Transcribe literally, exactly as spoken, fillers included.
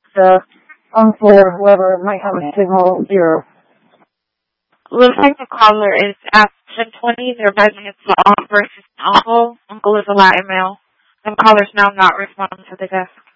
uh, uncle or whoever might have a signal zero. Looks like the caller is at ten twenty. They're advising it's the versus uncle. Uncle is a Latin male. The caller's now not responding to the desk.